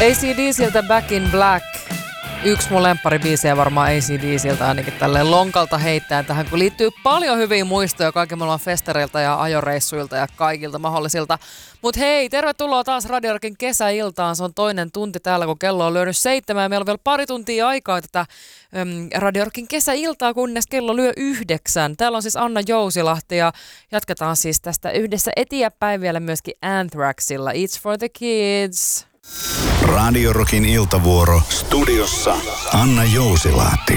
AC/DC:ltä Back in Black. Yksi mun lempparibiisejä varmaan AC/DC:ltä ainakin tälleen lonkalta heittäen tähän, kun liittyy paljon hyviä muistoja kaiken maailman festareilta ja ajoreissuilta ja kaikilta mahdollisilta. Mut hei, tervetuloa taas Radio Rockin kesäiltaan. Se on toinen tunti täällä, kun kello on lyönyt 7. Meillä on vielä pari tuntia aikaa tätä Radio Rockin kesäiltaa, kunnes kello lyö 9. Täällä on siis Anna Jousilahti ja jatketaan siis tästä yhdessä eteenpäin vielä myöskin Anthraxilla. It's for the kids. Radio Rockin iltavuoro. Studiossa Anna Jousilahti.